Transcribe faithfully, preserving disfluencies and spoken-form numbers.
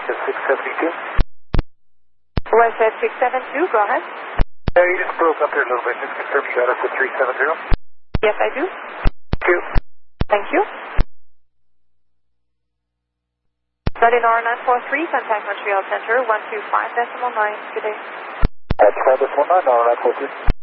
Westjet six seventy-two. Westjet six seventy-two, go ahead. Yeah, you just broke up there a little bit. Just confirm you got us at three seventy. Yes, I do. Thank you. Thank you. Got in R nine four three, contact Montreal Center, one two five decimal nine, good day. That's five decimal nine, R nine four three.